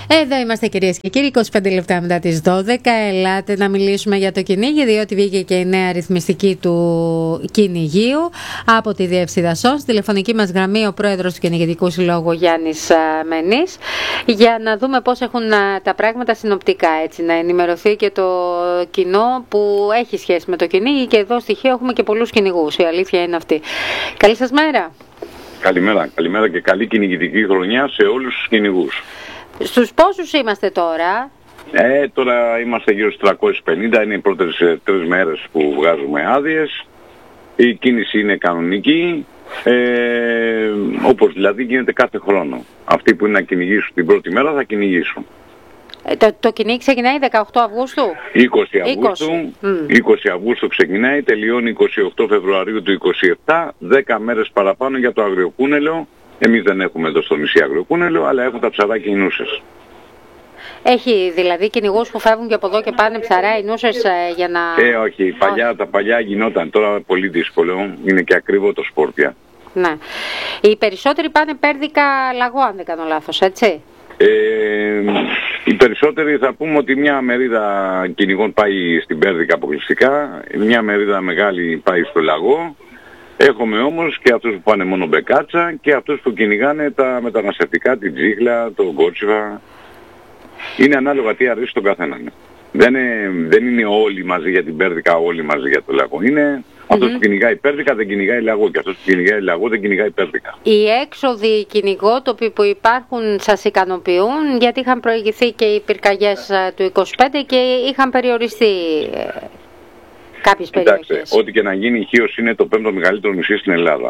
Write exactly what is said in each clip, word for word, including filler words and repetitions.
Εδώ είμαστε, κυρίες και κύριοι, είκοσι πέντε λεπτά μετά τις δώδεκα. Ελάτε να μιλήσουμε για το κυνήγι, διότι βγήκε και η νέα ρυθμιστική του κυνηγίου από τη Διεύθυνση Δασών. Στη τηλεφωνική μας γραμμή ο πρόεδρος του Κυνηγητικού Συλλόγου, Γιάννης Μενής, για να δούμε πώς έχουν τα πράγματα συνοπτικά, έτσι, να ενημερωθεί και το κοινό που έχει σχέση με το κυνήγι. Και εδώ στοιχείο έχουμε και πολλούς κυνηγούς, η αλήθεια είναι αυτή. Καλή σας μέρα. Καλημέρα, καλημέρα και καλή κυνηγητική χρονιά σε όλους τους κυνηγούς. Στους πόσους είμαστε τώρα? Ε, τώρα είμαστε γύρω στους τριακόσιες πενήντα, είναι οι πρώτες ε, τρεις μέρες που βγάζουμε άδειες. Η κίνηση είναι κανονική, ε, όπως δηλαδή γίνεται κάθε χρόνο. Αυτοί που είναι να κυνηγήσουν την πρώτη μέρα θα κυνηγήσουν. Ε, το, το κυνήγι ξεκινάει δεκαοκτώ Αυγούστου. είκοσι Αυγούστου, είκοσι Αυγούστου ξεκινάει, τελειώνει είκοσι οκτώ Φεβρουαρίου του είκοσι επτά, δέκα μέρες παραπάνω για το αγριοκούνελο. Εμείς δεν έχουμε εδώ στο νησί αγριοκούνελο, αλλά έχουν τα ψαράκια οι νούσες. Έχει δηλαδή κυνηγούς που φεύγουν και από εδώ και πάνε ψαρά οι νούσες ε, για να... Ε, όχι, παλιά, τα παλιά γινόταν, τώρα πολύ δύσκολο, είναι και ακριβό το σπορ πια. Ναι. Οι περισσότεροι πάνε Πέρδικα Λαγό, αν δεν κάνω λάθος, έτσι. Ε, οι περισσότεροι θα πούμε ότι μια μερίδα κυνηγών πάει στην Πέρδικα αποκλειστικά, μια μερίδα μεγάλη πάει στο Λαγό. Έχουμε όμως και αυτούς που πάνε μόνο μπεκάτσα και αυτούς που κυνηγάνε τα μεταναστευτικά, την τζίχλα, το κότσιβα. Είναι ανάλογα τι αρέσει στον καθέναν. Δεν είναι, δεν είναι όλοι μαζί για την Πέρδικα, όλοι μαζί για το Λαγό. Είναι mm-hmm. αυτός που κυνηγάει Πέρδικα δεν κυνηγάει Λαγό και αυτός που κυνηγάει Λαγό δεν κυνηγάει Πέρδικα. Οι έξοδοι κυνηγότοποι που υπάρχουν σας ικανοποιούν? Γιατί είχαν προηγηθεί και οι πυρκαγιές του είκοσι πέντε και είχαν περιοριστεί κάποιες περιοχές. Κοιτάξτε, ό,τι και να γίνει, η Χίος είναι το πέμπτο μεγαλύτερο νησί στην Ελλάδα.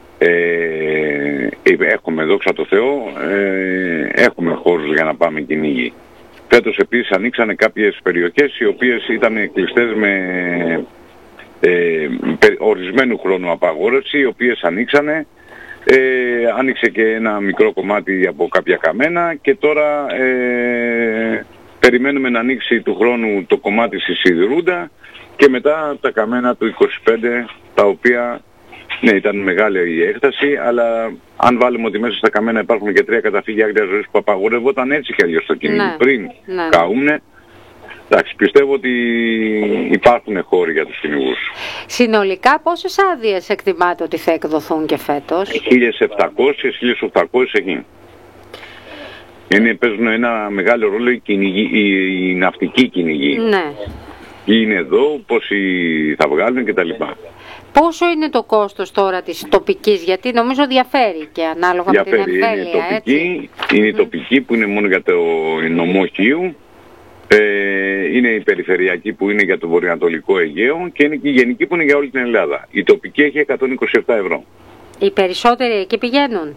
Ε, έχουμε, δόξα τω Θεώ, ε, έχουμε χώρους για να πάμε κυνήγι. Φέτος επίσης ανοίξανε κάποιες περιοχές οι οποίες ήταν κλειστές με ε, ορισμένου χρόνου απαγόρευση, οι οποίες ανοίξανε. Ε, άνοιξε και ένα μικρό κομμάτι από κάποια καμένα και τώρα ε, περιμένουμε να ανοίξει του χρόνου το κομμάτι στη Σιδηρούντα και μετά τα καμένα του είκοσι πέντε, τα οποία ναι, ήταν μεγάλη η έκταση, αλλά αν βάλουμε ότι μέσα στα καμένα υπάρχουν και τρία καταφύγια άγριας ζωής που απαγορεύονταν έτσι και αλλιώς στο κυνήγι ναι, πριν ναι. καούνε, εντάξει, πιστεύω ότι υπάρχουν χώροι για τους κυνηγούς. Συνολικά πόσες άδειες εκτιμάτε ότι θα εκδοθούν και φέτος? χίλιες επτακόσιες με χίλιες οκτακόσιες εκεί. Είναι, παίζουν ένα μεγάλο ρόλο οι, κυνηγοί, οι, οι ναυτικοί κυνηγοί. Ναι. Ποιοι είναι εδώ, πόσοι θα βγάλουν κτλ. Πόσο είναι το κόστος τώρα της τοπικής, γιατί νομίζω διαφέρει και ανάλογα διαφέρει, με την εμβέλεια, είναι τοπική, έτσι. Είναι η τοπική που είναι μόνο για το νομό Χίου, ε, είναι η περιφερειακή που είναι για το βορειοανατολικό Αιγαίο και είναι και η γενική που είναι για όλη την Ελλάδα. Η τοπική έχει εκατόν είκοσι επτά ευρώ. Οι περισσότεροι εκεί πηγαίνουν?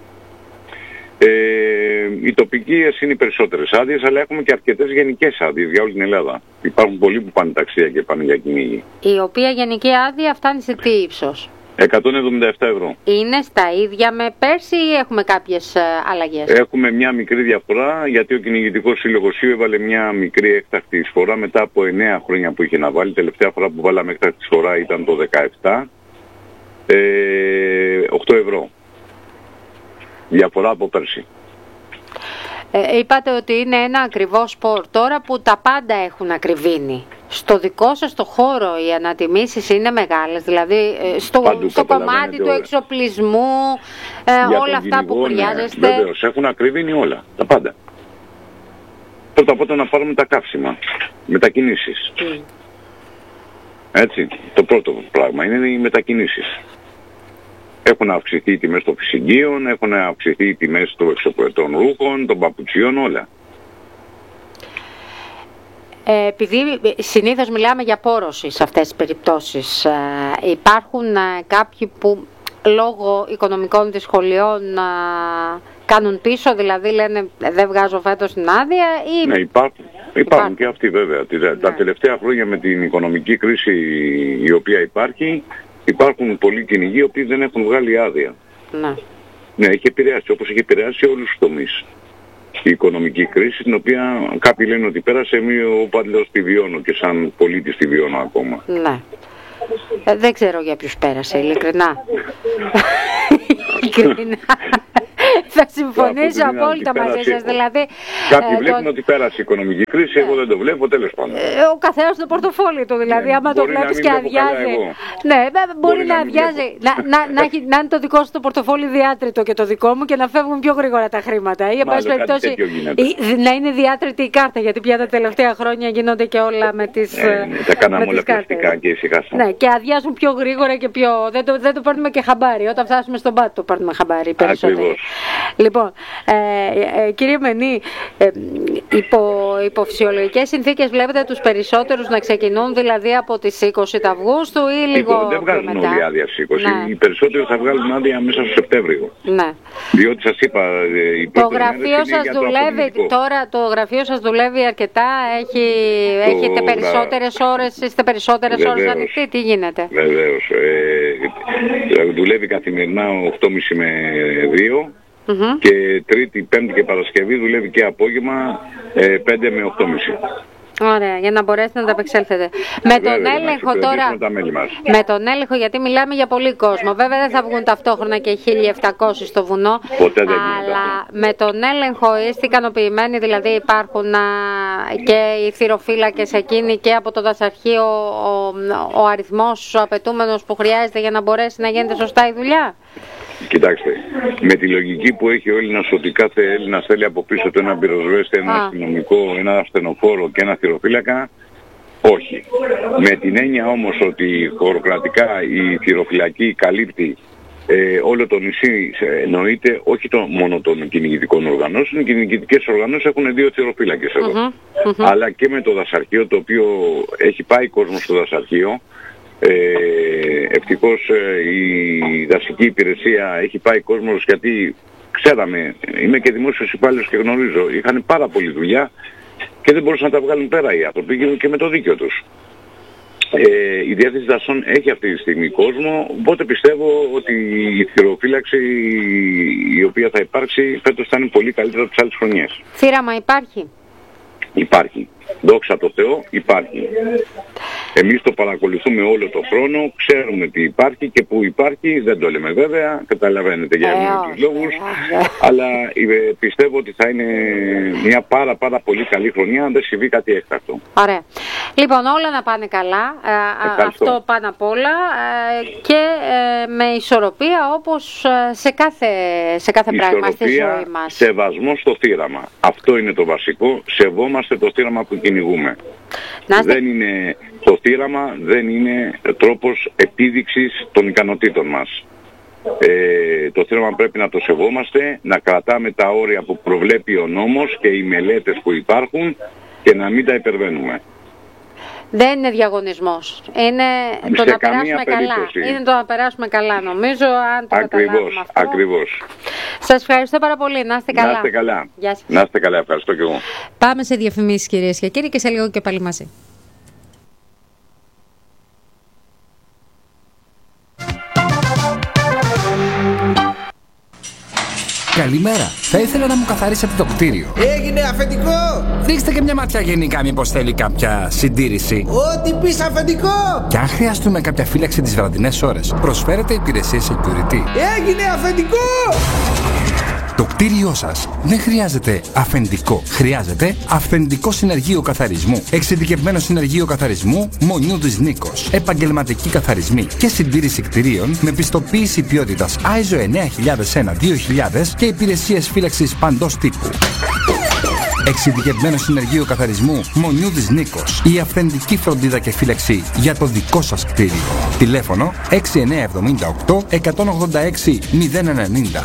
Ε, οι τοπικίες είναι οι περισσότερες άδειες, αλλά έχουμε και αρκετές γενικές άδειες για όλη την Ελλάδα. Υπάρχουν πολλοί που πάνε ταξίδια και πάνε για κυνήγι. Η οποία γενική άδεια φτάνει σε τι ύψος? εκατόν εβδομήντα επτά ευρώ. Είναι στα ίδια με πέρσι ή έχουμε κάποιες αλλαγές? Έχουμε μια μικρή διαφορά, γιατί ο Κυνηγητικός Σύλλογος έβαλε μια μικρή έκτακτη εισφορά μετά από εννέα χρόνια που είχε να βάλει. Τελευταία φορά που βάλαμε έκτακτη εισφορά ήταν το δεκαεπτά, ε, οκτώ ευρώ. Διαφορά από πέρσι. Ε, είπατε ότι είναι ένα ακριβό σπορ τώρα που τα πάντα έχουν ακριβήνει. Στο δικό σας το χώρο οι ανατιμήσεις είναι μεγάλες, δηλαδή στο, στο κομμάτι του εξοπλισμού, ε, όλα αυτά κυνηγό, που χρειάζεστε. Ναι, βεβαίως, έχουν ακριβήνει όλα, τα πάντα. Πρώτα απ' όλα να πάρουμε τα καύσιμα, μετακινήσεις. Mm. Έτσι, το πρώτο πράγμα είναι οι μετακινήσεις. Έχουν αυξηθεί οι τιμές των φυσικίων, έχουν αυξηθεί οι τιμές των εξωπλετών ρούχων, των παπουτσιών, όλα. Ε, επειδή συνήθως μιλάμε για πόρωση σε αυτές τις περιπτώσεις, ε, υπάρχουν ε, κάποιοι που λόγω οικονομικών δυσκολιών ε, κάνουν πίσω, δηλαδή λένε δεν βγάζω φέτος την άδεια ή... Ναι, υπάρχουν, υπάρχουν, υπάρχουν και αυτοί βέβαια. Ναι. Τα τελευταία χρόνια με την οικονομική κρίση η οποία υπάρχει, υπάρχουν πολλοί κυνηγοί οι οποίοι δεν έχουν βγάλει άδεια. Ναι. Ναι, έχει επηρεάσει, όπως έχει επηρεάσει όλους τους τομείς. Η οικονομική κρίση, την οποία κάποιοι λένε ότι πέρασε, εγώ πάντως τη βιώνω και σαν πολίτης τη βιώνω ακόμα. Ναι. Ε, δεν ξέρω για ποιους πέρασε, ειλικρινά. ειλικρινά. Θα συμφωνήσω απόλυτα μαζί σας. Δηλαδή, κάποιοι ε, βλέπουν το... ότι πέρασε η οικονομική κρίση, εγώ δεν το βλέπω, τέλος πάντων. Ε, ο καθένας το πορτοφόλι του, δηλαδή, ναι, άμα το βλέπεις και αδειάζει. Ναι, μπορεί, μπορεί να αδειάζει, να, να, να, έχει, να είναι το δικό σου το πορτοφόλι διάτριτο και το δικό μου και να φεύγουν πιο γρήγορα τα χρήματα. Ή, εν πάση περιπτώσει, να είναι διάτριτη η κάρτα, γιατί πια τα τελευταία χρόνια γίνονται και όλα με τις κάρτες. Ε, τα κάναμε όλα πλαστικά και ησυχάσαμε. Ναι, και αδειάζουν πιο γρήγορα και πιο. Δεν το, δεν το παίρνουμε και χαμπάρι. Όταν φτάσουμε στον πάτο το παίρνουμε χαμπάρι περισσότερο. Λοιπόν, ε, ε, κύριε Μενή, ε, υπό, υπό φυσιολογικές συνθήκες βλέπετε τους περισσότερους να ξεκινούν δηλαδή από τις είκοσι του Αυγούστου ή λίγο λοιπόν, δεν βγάζουν μετά. όλοι άδεια στις είκοσι. Ναι. Οι περισσότεροι θα βγάλουν άδεια μέσα στο Σεπτέμβριο. Ναι. Διότι σας είπα, η το γραφείο σας δουλεύει το τώρα, το γραφείο σας δουλεύει αρκετά, έχει, το έχετε περισσότερες γρα... ώρες, είστε περισσότερες ώρες ανοιχτοί, τι γίνεται? Βεβαίως. Ε, δουλεύει καθημερινά οκτώ και μισή με δύο. Mm-hmm. Και Τρίτη, Πέμπτη και Παρασκευή δουλεύει και απόγευμα ε, πέντε με οκτώ και μισή. Ωραία, για να μπορέσετε να τα απεξέλθετε. Με τον Βέβαια, έλεγχο τώρα, με τον έλεγχο, γιατί μιλάμε για πολύ κόσμο. Βέβαια δεν θα βγουν ταυτόχρονα και χίλια επτακόσιοι στο βουνό. Ποτέ δεν αλλά με τον έλεγχο είστε ικανοποιημένοι, δηλαδή υπάρχουν α, και οι θυροφύλακες εκείνοι και από το δασαρχείο ο, ο αριθμός ο απαιτούμενος που χρειάζεται για να μπορέσει να γίνεται σωστά η δουλειά? Κοιτάξτε, με τη λογική που έχει ο Έλληνας ότι κάθε Έλληνας θέλει από πίσω του ένα πυροσβέστη, ένα αστυνομικό, ένα ασθενοφόρο και ένα θυροφύλακα, όχι. Με την έννοια όμως ότι χωροκρατικά η θυροφυλακή καλύπτει ε, όλο το νησί, εννοείται όχι το, μόνο των κυνηγητικών οργανώσεων, οι κυνηγητικές οργανώσεις έχουν δύο θυροφύλακες εδώ. Mm-hmm, mm-hmm. Αλλά και με το δασαρχείο, το οποίο έχει πάει κόσμο στο δασαρχείο. Ε, ευτυχώς ε, η δασική υπηρεσία έχει πάει κόσμος, γιατί ξέραμε, είμαι και δημόσιος υπάλληλος και γνωρίζω, είχαν πάρα πολλή δουλειά και δεν μπορούσαν να τα βγάλουν πέρα οι άνθρωποι και με το δίκαιο τους. Ε, η Διεύθυνση Δασών έχει αυτή τη στιγμή κόσμο, οπότε πιστεύω ότι η θυροφύλαξη η οποία θα υπάρξει φέτος θα είναι πολύ καλύτερα από τις άλλες χρονιές. Θύραμα υπάρχει? Υπάρχει. Δόξα τω Θεώ, υπάρχει. Εμείς το παρακολουθούμε όλο το χρόνο, ξέρουμε τι υπάρχει και που υπάρχει, δεν το λέμε βέβαια, καταλαβαίνετε για τους λόγους, αλλά ε, πιστεύω ότι θα είναι μια πάρα πάρα πολύ καλή χρονιά αν δεν συμβεί κάτι έκτακτο. Ωραία. Λοιπόν, όλα να πάνε καλά, ε, αυτό πάνω απ' όλα ε, και ε, με ισορροπία όπως σε κάθε, σε κάθε πράγμα στη ζωή μας. Σεβασμό στο θύραμα. Αυτό είναι το βασικό, σεβόμαστε το θύραμα που κυνηγούμε. Δεν είναι, το θύραμα δεν είναι τρόπος επίδειξης των ικανοτήτων μας. Ε, το θύραμα πρέπει να το σεβόμαστε, να κρατάμε τα όρια που προβλέπει ο νόμος και οι μελέτες που υπάρχουν και να μην τα υπερβαίνουμε. Δεν είναι διαγωνισμός. Είναι το να περάσουμε καλά. Είναι το να περάσουμε καλά, νομίζω, αν το καταλάβουμε αυτό. Ακριβώς. Σας ευχαριστώ πάρα πολύ. Να είστε καλά. Να είστε καλά. Γεια σας. Να είστε καλά. Ευχαριστώ και εγώ. Πάμε σε διαφημίσεις, κυρίες και κύριοι, και σε λίγο και πάλι μαζί. Καλημέρα. Θα ήθελα να μου καθαρίσετε το κτίριο. Έγινε αφεντικό! Δείξτε και μια ματιά γενικά, μήπως θέλει κάποια συντήρηση. Ό,τι πεις αφεντικό! Και αν χρειαστούμε κάποια φύλαξη τις βραδινές ώρες, προσφέρετε υπηρεσίες security. Έγινε αφεντικό! Το κτίριό σας δεν χρειάζεται αφεντικό. Χρειάζεται αυθεντικό συνεργείο καθαρισμού. Εξειδικευμένο συνεργείο καθαρισμού Μονιούδης Νίκος. Επαγγελματικοί καθαρισμοί και συντήρηση κτιρίων με πιστοποίηση ποιότητας άι ες ο εννιά χιλιάδες ένα δύο χιλιάδες και υπηρεσίες φύλαξης παντός τύπου. Εξειδικευμένο συνεργείο καθαρισμού Μονιούδης Νίκος. Η αυθεντική φροντίδα και φύλαξη για το δικό σας κτίριο. Τηλέφωνο έξι εννιά εβδομήντα οκτώ εκατόν ογδόντα έξι μηδέν ενενήντα.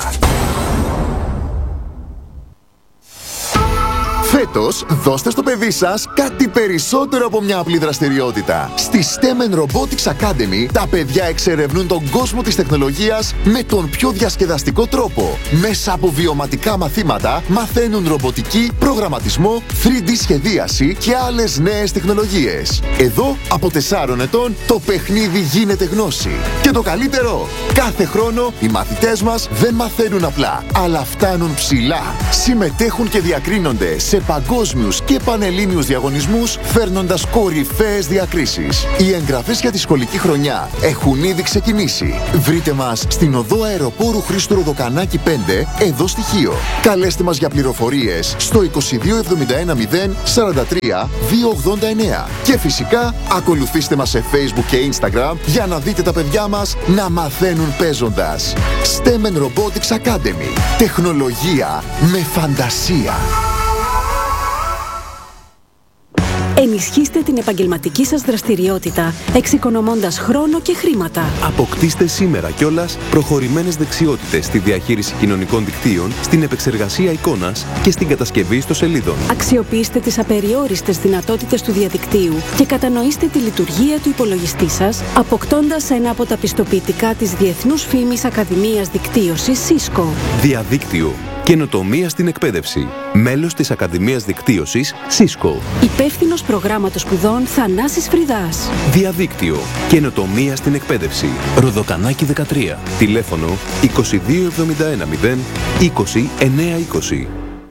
Φέτος, δώστε στο παιδί σας κάτι περισσότερο από μια απλή δραστηριότητα. Στη στέμεν Robotics Academy, τα παιδιά εξερευνούν τον κόσμο της τεχνολογίας με τον πιο διασκεδαστικό τρόπο. Μέσα από βιωματικά μαθήματα, μαθαίνουν ρομποτική, προγραμματισμό, θρι ντι σχεδίαση και άλλες νέες τεχνολογίες. Εδώ, από τεσσάρων ετών, το παιχνίδι γίνεται γνώση. Και το καλύτερο, κάθε χρόνο οι μαθητές μας δεν μαθαίνουν απλά, αλλά φτάνουν ψηλά. Συμμετέχουν και διακρίνονται σε παγκόσμιους και πανελλήνιους διαγωνισμούς, φέρνοντας κορυφαίες διακρίσεις. Οι εγγραφές για τη σχολική χρονιά έχουν ήδη ξεκινήσει. Βρείτε μας στην οδό Αεροπόρου Χρήστου Ροδοκανάκη πέντε, εδώ στη Χίο. Καλέστε μας για πληροφορίες στο είκοσι δύο εβδομήντα ένα μηδέν σαράντα τρία διακόσια ογδόντα εννέα. Και φυσικά ακολουθήστε μας σε Facebook και Instagram για να δείτε τα παιδιά μας να μαθαίνουν παίζοντας. Stemen Robotics Academy. Τεχνολογία με φαντασία. Ενισχύστε την επαγγελματική σας δραστηριότητα, εξοικονομώντας χρόνο και χρήματα. Αποκτήστε σήμερα κιόλας προχωρημένες δεξιότητες στη διαχείριση κοινωνικών δικτύων, στην επεξεργασία εικόνας και στην κατασκευή ιστοσελίδων. Αξιοποιήστε τις απεριόριστες δυνατότητες του διαδικτύου και κατανοήστε τη λειτουργία του υπολογιστή σας, αποκτώντας ένα από τα πιστοποιητικά της Διεθνούς Φήμης Ακαδημίας Δικτύωσης Cisco. Διαδίκτυο. Καινοτομία στην εκπαίδευση. Μέλος της Ακαδημίας Δικτύωσης Cisco. Υπεύθυνος προγράμματος σπουδών Θανάσης Φρυδάς. Διαδίκτυο. Καινοτομία στην εκπαίδευση. Ροδοκανάκη δεκατρία. Τηλέφωνο είκοσι δύο εβδομήντα ένα μηδέν είκοσι εννέα είκοσι.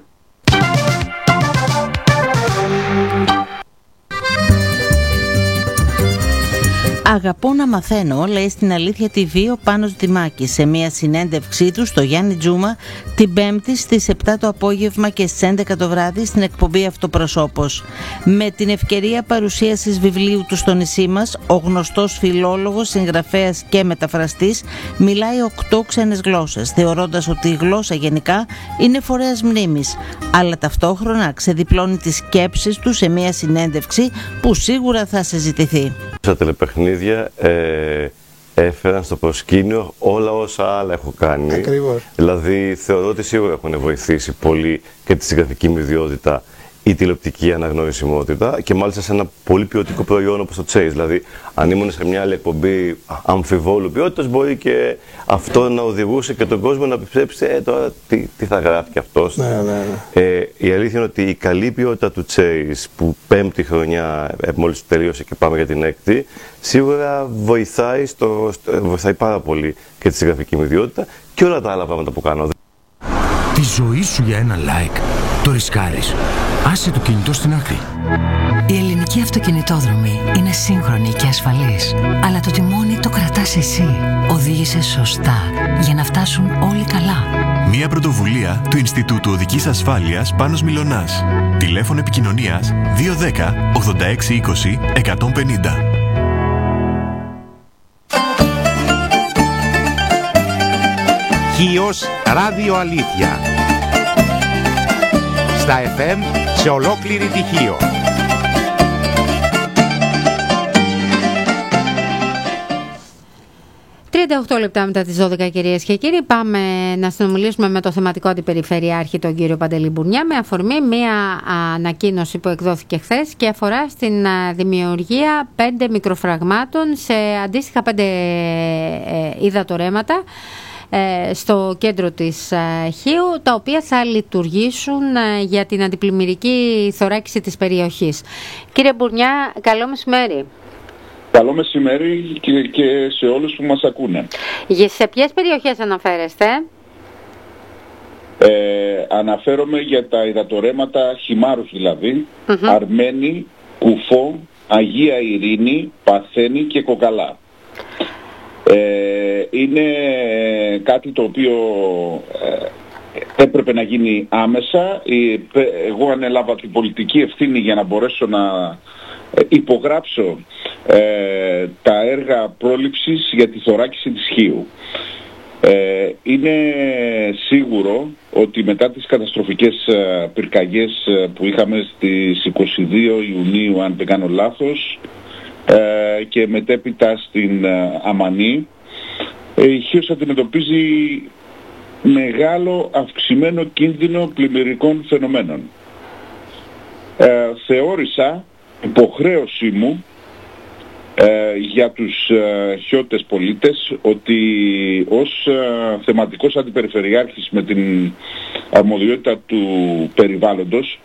Αγαπώ να μαθαίνω, λέει στην Αλήθεια τι βι ο Πάνος Δημάκης σε μια συνέντευξή του στο Γιάννη Τζούμα την Πέμπτη στις επτά το απόγευμα και στις έντεκα το βράδυ στην εκπομπή Αυτοπροσώπος. Με την ευκαιρία παρουσίασης βιβλίου του στο νησί μας, ο γνωστός φιλόλογος, συγγραφέας και μεταφραστής μιλάει οκτώ ξένες γλώσσες, θεωρώντας ότι η γλώσσα γενικά είναι φορέας μνήμης, αλλά ταυτόχρονα ξεδιπλώνει τις σκέψεις του σε μια συνέντευξη που σίγουρα θα συζητηθεί. Στα τηλεπαιχνίδια ε, έφεραν στο προσκήνιο όλα όσα άλλα έχω κάνει. Ακριβώς. Δηλαδή θεωρώ ότι σίγουρα έχουν βοηθήσει πολύ και τη συγγραφική μου ιδιότητα, η τηλεοπτική αναγνωρισιμότητα και μάλιστα σε ένα πολύ ποιοτικό προϊόν όπως το Chase. Δηλαδή, αν ήμουν σε μια άλλη εκπομπή αμφιβόλου ποιότητας, μπορεί και αυτό να οδηγούσε και τον κόσμο να πιστέψει ε, τώρα τι, τι θα γράφει και αυτός. Ναι, ναι, ναι. Ε, η αλήθεια είναι ότι η καλή ποιότητα του Chase, που πέμπτη χρονιά ε, μόλις τελείωσε και πάμε για την έκτη, σίγουρα βοηθάει, στο, στο, βοηθάει πάρα πολύ και τη συγγραφική μου ιδιότητα και όλα τα άλλα πράγματα που κάνω. Τη ζωή σου για ένα like το ρισκάρεις. Άσε το κινητό στην άκρη. Η ελληνική αυτοκινητόδρομη είναι σύγχρονη και ασφαλής, αλλά το τιμόνι το κρατάς εσύ. Οδήγησε σωστά για να φτάσουν όλοι καλά. Μια πρωτοβουλία του Ινστιτούτου Οδικής Ασφάλειας Πάνος Μιλωνάς. Τηλέφωνο επικοινωνίας δύο ένα μηδέν ογδόντα έξι είκοσι εκατόν πενήντα. Χίος Ράδιο Αλήθεια. Στα εφ εμ σε ολόκληρη τη Χίο. τριάντα οκτώ λεπτά μετά τις δώδεκα, κυρίες και κύριοι, πάμε να συνομιλήσουμε με το θεματικό αντιπεριφερειάρχη, τον κύριο Παντελή Μπουρνιά, με αφορμή μία ανακοίνωση που εκδόθηκε χθες και αφορά στην δημιουργία πέντε μικροφραγμάτων σε αντίστοιχα πέντε υδατορέματα στο κέντρο της Χίου, τα οποία θα λειτουργήσουν για την αντιπλημμυρική θωράκιση της περιοχής. Κύριε Μπουρνιά, καλό μεσημέρι. Καλό μεσημέρι και, και σε όλους που μας ακούνε. Σε ποιες περιοχές αναφέρεστε? Ε, αναφέρομαι για τα υδατορέματα Χυμάρους, δηλαδή, mm-hmm. Αρμένη, Κουφό, Αγία Ειρήνη, Παθένη και Κοκαλά. Ε, είναι κάτι το οποίο ε, έπρεπε να γίνει άμεσα. Εγώ ανέλαβα την πολιτική ευθύνη για να μπορέσω να υπογράψω ε, τα έργα πρόληψης για τη θωράκιση της Χίου. Ε, είναι σίγουρο ότι μετά τις καταστροφικές ε, πυρκαγιές ε, που είχαμε στις είκοσι δύο Ιουνίου, αν δεν κάνω λάθος, ε, και μετέπειτα στην ε, Αμανή, ε, η Χίος αντιμετωπίζει μεγάλο αυξημένο κίνδυνο πλημμυρικών φαινομένων. Ε, θεώρησα υποχρέωσή μου ε, για τους ε, χιώτες πολίτες ότι ως ε, θεματικός αντιπεριφερειάρχης με την αρμοδιότητα του περιβάλλοντος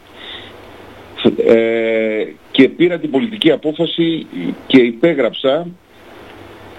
ε, και πήρα την πολιτική απόφαση και υπέγραψα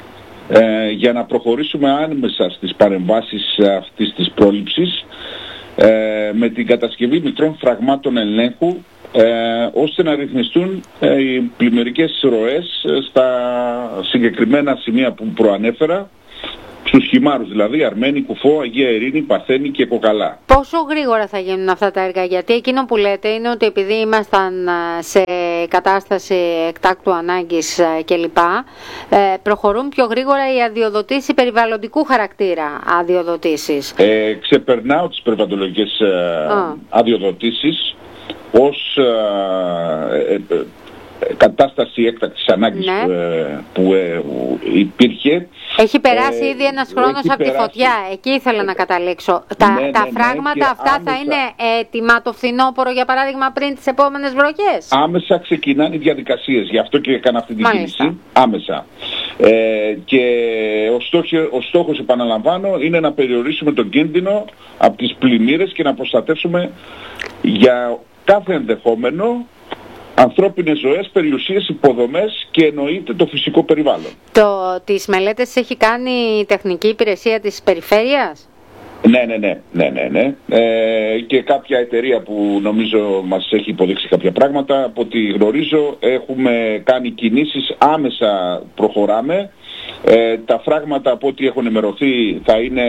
ε, για να προχωρήσουμε άμεσα στις παρεμβάσεις αυτής της πρόληψης ε, με την κατασκευή μικρών φραγμάτων ελέγχου, ε, ώστε να ρυθμιστούν ε, οι πλημμυρικές ροές στα συγκεκριμένα σημεία που προανέφερα, στους χυμάρους δηλαδή, Αρμένη, Κουφό, Αγία Ειρήνη, Παρθένη και Κοκαλά. Πόσο γρήγορα θα γίνουν αυτά τα έργα? Γιατί εκείνο που λέτε είναι ότι επειδή ήμασταν σε κατάσταση εκτάκτου ανάγκης κλπ, προχωρούν πιο γρήγορα οι αδειοδοτήσεις περιβαλλοντικού χαρακτήρα αδειοδοτήσεις. Ε, ξεπερνάω τις περιβαλλοντικές ε, αδειοδοτήσεις ως ε, ε, ε, κατάσταση έκτακτης ανάγκης, ναι, ε, που ε, υπήρχε. Έχει περάσει ε, ήδη ένας χρόνος από περάσει... τη φωτιά. Εκεί ήθελα να καταλήξω. Τα, ναι, τα ναι, φράγματα ναι, αυτά άμεσα... θα είναι έτοιμα το φθινόπωρο, για παράδειγμα, πριν τις επόμενες βροχές? Άμεσα ξεκινάνε οι διαδικασίες. Γι' αυτό και έκανα αυτή την κίνηση. Άμεσα. Ε, και ο, στόχος, ο στόχος, επαναλαμβάνω, είναι να περιορίσουμε τον κίνδυνο από τις πλημμύρες και να προστατεύσουμε για κάθε ενδεχόμενο ανθρώπινες ζωές, περιουσίες, υποδομές και εννοείται το φυσικό περιβάλλον. Το, τις μελέτες έχει κάνει η τεχνική υπηρεσία της περιφέρειας? Ναι, ναι, ναι, ναι, ναι, ναι. Ε, και κάποια εταιρεία που νομίζω μας έχει υποδείξει κάποια πράγματα. Από ό,τι γνωρίζω έχουμε κάνει κινήσεις, άμεσα προχωράμε. Ε, τα φράγματα από ό,τι έχουν ενημερωθεί θα είναι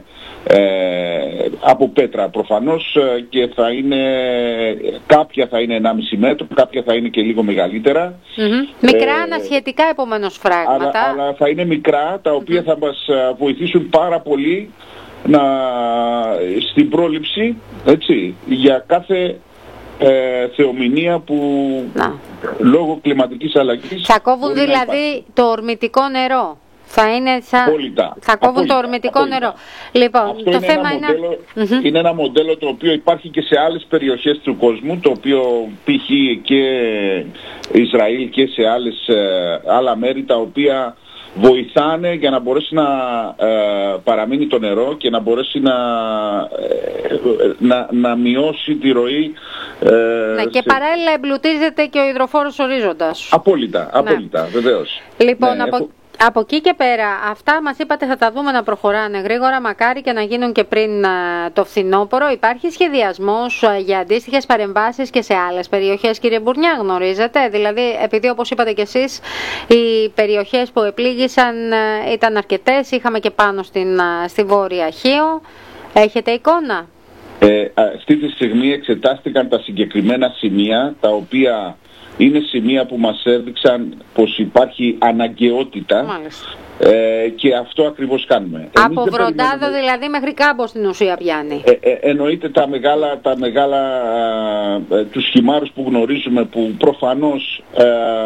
ε, από πέτρα προφανώς και θα είναι, κάποια θα είναι ενάμιση μέτρο, κάποια θα είναι και λίγο μεγαλύτερα. Mm-hmm. Μικρά ε, ανασχετικά επομένως φράγματα. Αλλά, αλλά θα είναι μικρά, τα οποία mm-hmm. θα μας βοηθήσουν πάρα πολύ να, στην πρόληψη, έτσι, για κάθε ε, θεομηνία που να. λόγω κλιματικής αλλαγής... Θα κόβουν δηλαδή το ορμητικό νερό. Θα είναι σαν... Απόλυτα. Θα κόβουν Απόλυτα. το ορμητικό Απόλυτα. νερό. Λοιπόν, αυτό το είναι θέμα ένα είναι... Μοντέλο, mm-hmm. είναι ένα μοντέλο το οποίο υπάρχει και σε άλλες περιοχές του κόσμου, το οποίο π.χ. και Ισραήλ και σε άλλες, ε, άλλα μέρη, τα οποία βοηθάνε για να μπορέσει να ε, παραμείνει το νερό και να μπορέσει να, ε, να, να μειώσει τη ροή. Ε, ναι, και σε... παράλληλα εμπλουτίζεται και ο υδροφόρος ορίζοντας. Απόλυτα, απόλυτα, ναι. Βεβαίως. Λοιπόν, ναι, από... έχω... Από εκεί και πέρα, αυτά μας είπατε θα τα δούμε να προχωράνε γρήγορα, μακάρι και να γίνουν και πριν uh, το φθινόπωρο. Υπάρχει σχεδιασμός uh, για αντίστοιχες παρεμβάσεις και σε άλλες περιοχές, κύριε Μπουρνιά, γνωρίζετε? Δηλαδή, επειδή όπως είπατε και εσείς, οι περιοχές που επλήγησαν uh, ήταν αρκετές, είχαμε και πάνω στην, uh, στη Βόρεια Χίο. Έχετε εικόνα? Ε, αυτή τη στιγμή εξετάστηκαν τα συγκεκριμένα σημεία, τα οποία... είναι σημεία που μας έδειξαν πως υπάρχει αναγκαιότητα ε, και αυτό ακριβώς κάνουμε. Από Βροντάδο περιμένουμε... δηλαδή μέχρι Κάμπο στην ουσία πιάνει. Ε, ε, εννοείται τα μεγάλα, τα μεγάλα ε, τους χυμάρους που γνωρίζουμε, που προφανώς ε,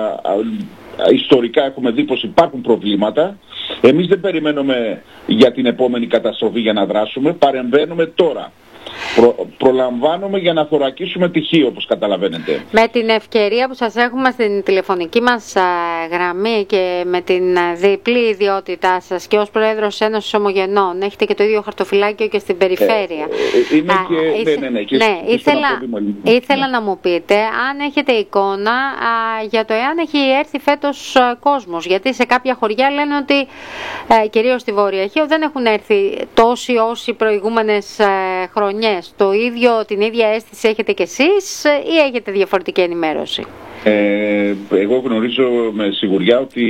ε, ιστορικά έχουμε δει πως υπάρχουν προβλήματα. Εμείς δεν περιμένουμε για την επόμενη καταστροφή για να δράσουμε, παρεμβαίνουμε τώρα. Προ, προλαμβάνουμε για να θωρακίσουμε τυχείο, όπως καταλαβαίνετε. Με την ευκαιρία που σας έχουμε στην τηλεφωνική μας α, γραμμή και με την α, διπλή ιδιότητά σας και ως Πρόεδρος Ένωσης Ομογενών, έχετε και το ίδιο χαρτοφυλάκιο και στην περιφέρεια. Ε, ε, είμαι α, και, ήθε, ναι, ναι, ναι, και, ναι, και ήθελα, ήθελα ναι. να μου πείτε αν έχετε εικόνα α, για το εάν έχει έρθει φέτος α, κόσμος. Γιατί σε κάποια χωριά λένε ότι, α, κυρίως στη Βόρεια Χίο, δεν έχουν έρθει τόσοι όσοι προηγούμενες α, χρονιές. Το ίδιο, την ίδια αίσθηση έχετε κι εσείς ή έχετε διαφορετική ενημέρωση? Ε, εγώ γνωρίζω με σιγουριά ότι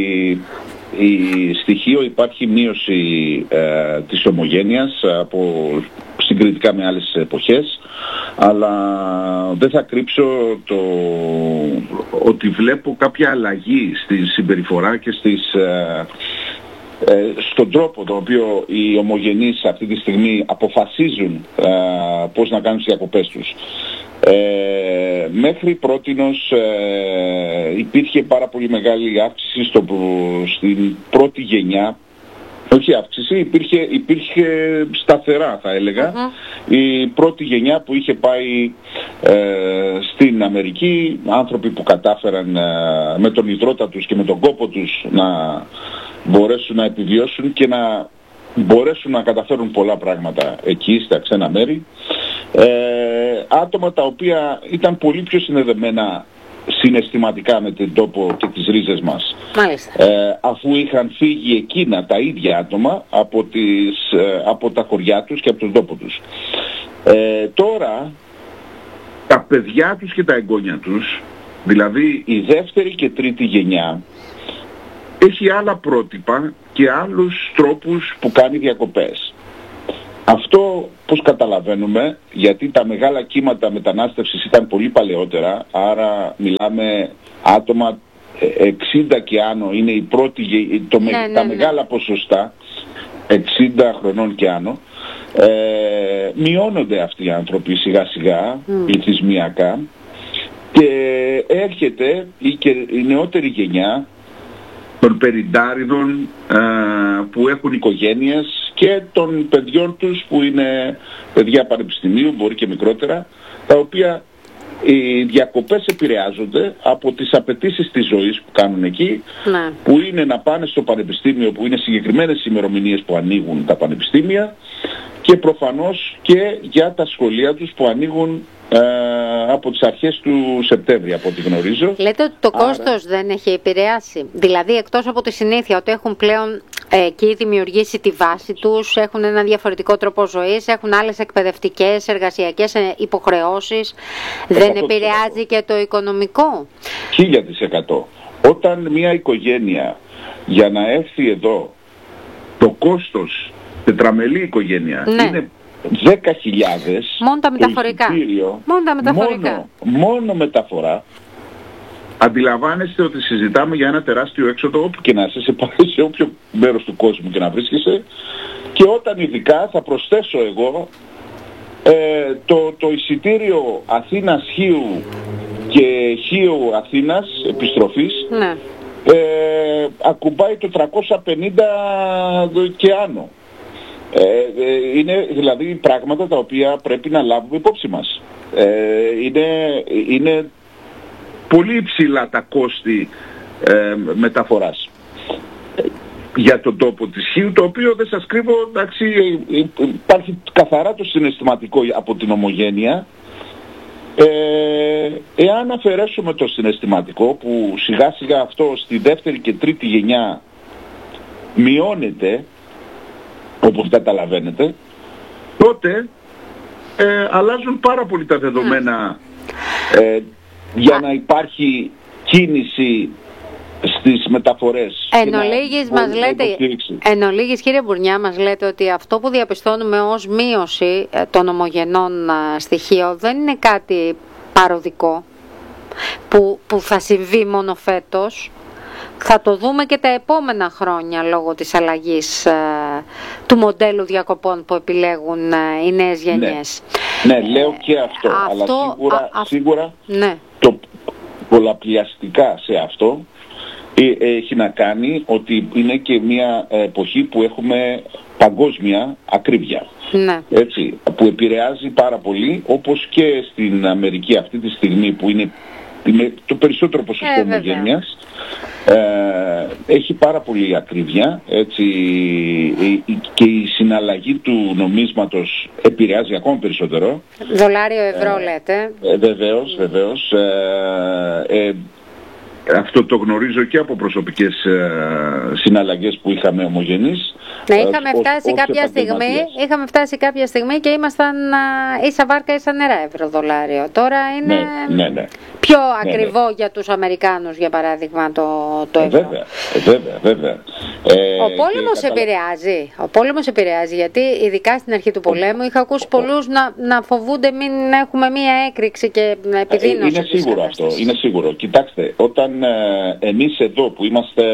η στοιχείο υπάρχει μείωση ε, της ομογένειας από συγκριτικά με άλλες εποχές, αλλά δεν θα κρύψω το ότι βλέπω κάποια αλλαγή στη συμπεριφορά και στις ε, Ε, στον τρόπο τον οποίο οι ομογενείς αυτή τη στιγμή αποφασίζουν ε, πώς να κάνουν τις διακοπές τους. Ε, μέχρι πρότινος ε, υπήρχε πάρα πολύ μεγάλη αύξηση στο, στην πρώτη γενιά. Όχι αύξηση, υπήρχε, υπήρχε σταθερά θα έλεγα. Uh-huh. Η πρώτη γενιά που είχε πάει ε, στην Αμερική, άνθρωποι που κατάφεραν ε, με τον υδρότα τους και με τον κόπο τους να μπορέσουν να επιβιώσουν και να μπορέσουν να καταφέρουν πολλά πράγματα εκεί στα ξένα μέρη. Ε, άτομα τα οποία ήταν πολύ πιο συνδεδεμένα συναισθηματικά με τον τόπο και τις ρίζες μας. Ε, αφού είχαν φύγει εκείνα τα ίδια άτομα από, τις, ε, από τα χωριά τους και από τον τόπο τους. Ε, τώρα τα παιδιά τους και τα εγγόνια τους, δηλαδή η δεύτερη και τρίτη γενιά, έχει άλλα πρότυπα και άλλους τρόπους που κάνει διακοπές. Αυτό, πώς καταλαβαίνουμε, γιατί τα μεγάλα κύματα μετανάστευσης ήταν πολύ παλαιότερα, άρα μιλάμε άτομα εξήντα και άνω, είναι η πρώτη, το, ναι, ναι, τα ναι. μεγάλα ποσοστά, εξήντα χρονών και άνω, ε, μειώνονται αυτοί οι άνθρωποι σιγά σιγά, mm. πληθυσμιακά, και έρχεται η, και, η νεότερη γενιά των πενηντάριδων ε, που έχουν οικογένειες και των παιδιών τους που είναι παιδιά πανεπιστημίου, μπορεί και μικρότερα, τα οποία οι διακοπές επηρεάζονται από τις απαιτήσεις της ζωής που κάνουν εκεί, ναι. που είναι να πάνε στο πανεπιστήμιο, που είναι συγκεκριμένες ημερομηνίες που ανοίγουν τα πανεπιστήμια, και προφανώς και για τα σχολεία τους που ανοίγουν ε, από τις αρχές του Σεπτέμβρη, από ό,τι γνωρίζω. Λέτε ότι το Άρα... κόστος δεν έχει επηρεάσει. Δηλαδή, εκτός από τη συνήθεια ότι έχουν πλέον ε, εκεί δημιουργήσει τη βάση τους, έχουν ένα διαφορετικό τρόπο ζωής, έχουν άλλες εκπαιδευτικές, εργασιακές ε, υποχρεώσεις, δεν επηρεάζει και το οικονομικό? Χίλια της εκατό. Όταν μια οικογένεια για να έρθει εδώ, το κόστος, τετραμελή οικογένεια, ναι. είναι δέκα χιλιάδες. Μόνο τα μεταφορικά. Μόνο τα μεταφορικά. Μόνο, μόνο μεταφορά. Αντιλαμβάνεστε ότι συζητάμε για ένα τεράστιο έξοδο όπου και να είσαι, σε, σε όποιο μέρος του κόσμου και να βρίσκεσαι. Και όταν ειδικά θα προσθέσω εγώ ε, το, το εισιτήριο Αθήνας-Χίου και Χίου-Αθήνας επιστροφής, ναι. ε, ακουμπάει το τριακόσια πενήντα και άνω. Ε, ε, είναι δηλαδή πράγματα τα οποία πρέπει να λάβουμε υπόψη μας. Ε, είναι, είναι πολύ υψηλά τα κόστη ε, μεταφοράς ε, για τον τόπο της Χίου, το οποίο δεν σας κρύβω, εντάξει, υπάρχει καθαρά το συναισθηματικό από την ομογένεια. Ε, εάν αφαιρέσουμε το συναισθηματικό, που σιγά σιγά αυτό στη δεύτερη και τρίτη γενιά μειώνεται, όπως καταλαβαίνετε, τότε ε, αλλάζουν πάρα πολύ τα δεδομένα ε, για να υπάρχει κίνηση στις μεταφορές. Εν ολίγης, μας λέτε, εν ολίγης, κύριε Μπουρνιά, μας λέτε ότι αυτό που διαπιστώνουμε ως μείωση των ομογενών στοιχείων δεν είναι κάτι παροδικό που, που θα συμβεί μόνο φέτος. Θα το δούμε και τα επόμενα χρόνια λόγω της αλλαγής ε, του μοντέλου διακοπών που επιλέγουν ε, οι νέες γενιές. Ναι, ναι, λέω και αυτό, ε, αλλά αυτό, σίγουρα, α, α, σίγουρα ναι. το πολλαπλιαστικά σε αυτό ε, έχει να κάνει ότι είναι και μια εποχή που έχουμε παγκόσμια ακρίβεια. Ναι. Έτσι, που επηρεάζει πάρα πολύ, όπως και στην Αμερική αυτή τη στιγμή που είναι το περισσότερο ποσοστό ε, ομογένειας, ε, έχει πάρα πολύ ακρίβεια, έτσι, και η συναλλαγή του νομίσματος επηρεάζει ακόμα περισσότερο. Δολάριο ευρώ ε, λέτε. Ε, βεβαίως, βεβαίως. Ε, ε, αυτό το γνωρίζω και από προσωπικές ε, συναλλαγές που είχαμε ομογενείς. Ναι, είχαμε, ως, φτάσει ως κάποια στιγμή, είχαμε φτάσει κάποια στιγμή και ήμασταν α, ίσα βάρκα ίσα νερά ευρώ-δολάριο. Τώρα είναι ναι, ναι, ναι. πιο ναι, ακριβό ναι. για τους Αμερικάνους, για παράδειγμα, το, το ε, ευρώ. Βέβαια, ε, βέβαια, βέβαια. Ε, Ο πόλεμος καταλα... επηρεάζει. Ο πόλεμος επηρεάζει, γιατί ειδικά στην αρχή του πολέμου είχα ακούσει πολλούς να, να φοβούνται μην έχουμε μία έκρηξη και επιδείνωση. Είναι σίγουρο αυτό, είναι σίγουρο. Κοιτάξτε, όταν ε, εμείς εδώ που είμαστε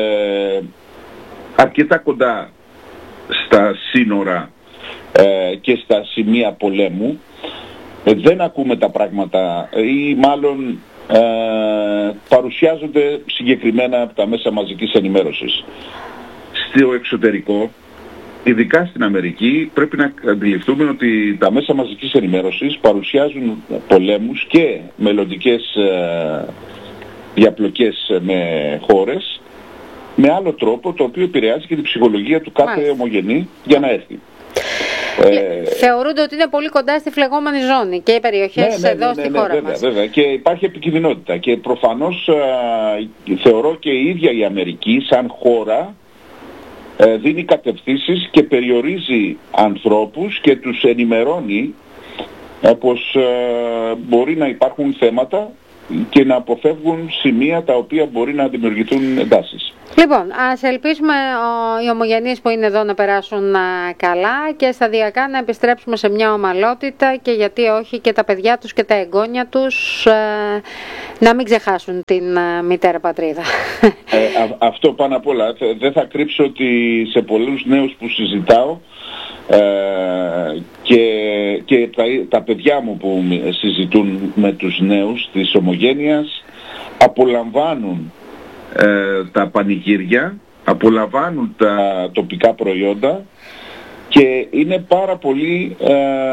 αρκετά κοντά στα σύνορα ε, και στα σημεία πολέμου, ε, δεν ακούμε τα πράγματα ή μάλλον ε, παρουσιάζονται συγκεκριμένα από τα μέσα μαζικής ενημέρωσης. Στο εξωτερικό, ειδικά στην Αμερική, πρέπει να αντιληφθούμε ότι τα μέσα μαζικής ενημέρωσης παρουσιάζουν πολέμους και μελλοντικές ε, διαπλοκές με χώρες με άλλο τρόπο, το οποίο επηρεάζει και την ψυχολογία του κάθε Μάλιστα. ομογενή για να έρθει. Ε, Θεωρούνται ότι είναι πολύ κοντά στη φλεγόμενη ζώνη και οι περιοχές ναι, ναι, εδώ ναι, ναι, στη ναι, χώρα βέβαια, μας. Βέβαια. Και υπάρχει επικινδυνότητα και προφανώς α, θεωρώ και η ίδια η Αμερική σαν χώρα α, δίνει κατευθύνσεις και περιορίζει ανθρώπους και τους ενημερώνει όπως ε, μπορεί να υπάρχουν θέματα και να αποφεύγουν σημεία τα οποία μπορεί να δημιουργηθούν εντάσεις. Λοιπόν, ας ελπίσουμε ο, οι ομογενείς που είναι εδώ να περάσουν α, καλά και σταδιακά να επιστρέψουμε σε μια ομαλότητα και γιατί όχι και τα παιδιά τους και τα εγγόνια τους α, να μην ξεχάσουν την α, μητέρα πατρίδα. Ε, α, αυτό πάνω απ' όλα. Δεν θα κρύψω ότι σε πολλούς νέους που συζητάω ε, και, και τα, τα παιδιά μου που συζητούν με τους νέους της ομογένειας απολαμβάνουν Ε, τα πανηγύρια, απολαμβάνουν τα τοπικά προϊόντα και είναι πάρα πολύ ε,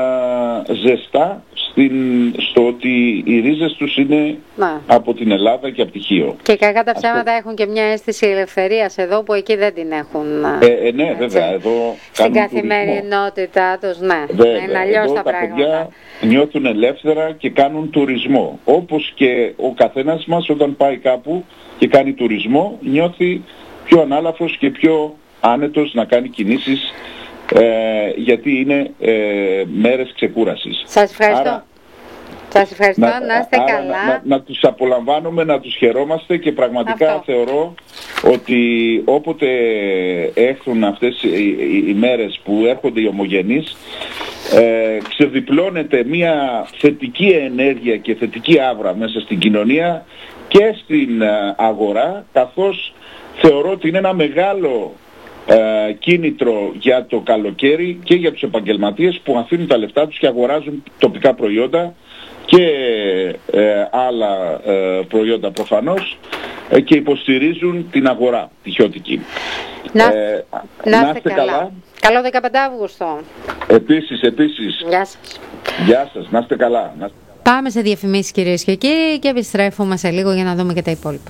ζεστά στην, στο ότι οι ρίζες τους είναι να. από την Ελλάδα και από τη Χίο. Και κακά τα ψέματα Αυτό... έχουν και μια αίσθηση ελευθερίας εδώ που εκεί δεν την έχουν. Ε, ε, ναι, έτσι. Βέβαια. Εδώ στην καθημερινότητά τους, ναι. Βέβαια, είναι αλλιώς τα, τα πράγματα. Παιδιά νιώθουν ελεύθερα και κάνουν τουρισμό. Όπως και ο καθένας μας όταν πάει κάπου και κάνει τουρισμό, νιώθει πιο ανάλαφρος και πιο άνετος να κάνει κινήσεις ε, γιατί είναι ε, μέρες ξεκούρασης. Σας ευχαριστώ. Άρα, Σας ευχαριστώ, να, να είστε άρα, καλά. Να, να, να τους απολαμβάνουμε, να τους χαιρόμαστε και πραγματικά Αυτό. θεωρώ ότι όποτε έρθουν αυτές οι, οι, οι μέρες που έρχονται οι ομογενείς ε, ξεδιπλώνεται μια θετική ενέργεια και θετική άβρα μέσα στην κοινωνία και στην αγορά, καθώς θεωρώ ότι είναι ένα μεγάλο ε, κίνητρο για το καλοκαίρι και για τους επαγγελματίες που αφήνουν τα λεφτά τους και αγοράζουν τοπικά προϊόντα και ε, άλλα ε, προϊόντα προφανώς ε, και υποστηρίζουν την αγορά, τη χιώτικη. Να, ε, να, να είστε καλά. καλά. Καλό δεκαπέντε Αυγούστου. Επίσης, επίσης. Γεια σας. Γεια σας, να είστε καλά. Να είστε... Πάμε σε διαφημίσεις κυρίες και κύριοι και επιστρέφουμε σε λίγο για να δούμε και τα υπόλοιπα.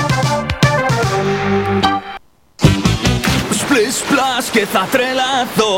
Splish splash και θα τρελαθώ.